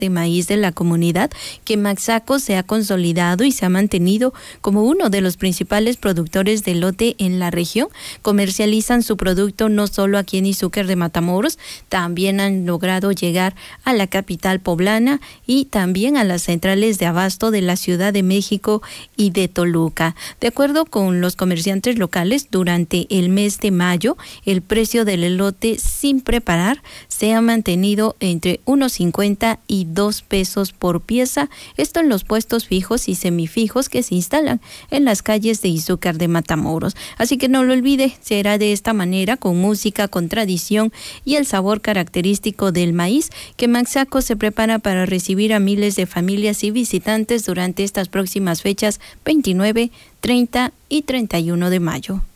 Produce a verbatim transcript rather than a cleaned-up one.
de maíz de la comunidad, que Maxaco se ha consolidado y se ha mantenido como uno de los principales productores de elote en la región. Comercializan su producto no solo aquí en Izúcar de Matamoros, también han logrado llegar a la capital poblana y también a las centrales de abasto de la Ciudad de México y de Toluca. De acuerdo con los comerciantes locales, durante el mes de mayo, el precio del elote sin preparar se ha mantenido entre uno cincuenta y dos pesos por pieza, esto en los puestos fijos y semifijos que se instalan en las calles de Izúcar de Matamoros. Así que no lo olvide, será de esta manera, con música, con tradición y el sabor característico del maíz, que Maxaco se prepara para recibir a miles de familias y visitantes durante estas próximas fechas veintinueve, treinta y treinta y uno de mayo.